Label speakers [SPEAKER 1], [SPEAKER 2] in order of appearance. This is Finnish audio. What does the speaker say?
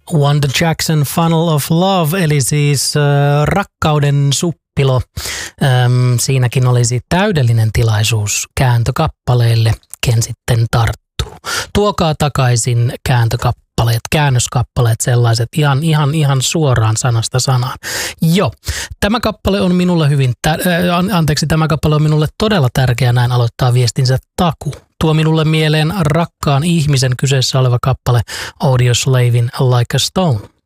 [SPEAKER 1] Wanda Jackson Funnel of Love, eli siis rakkauden suppilo. Siinäkin olisi täydellinen tilaisuus kääntökappaleelle, ken sitten tarttuu. Tuokaa takaisin käännöskappaleet, sellaiset ihan suoraan sanasta sanaan. Joo, tämä kappale on minulle tämä kappale on minulle todella tärkeä, näin aloittaa viestinsä Taku. Tuo minulle mieleen rakkaan ihmisen kyseessä oleva kappale Audioslavin Like a Stone.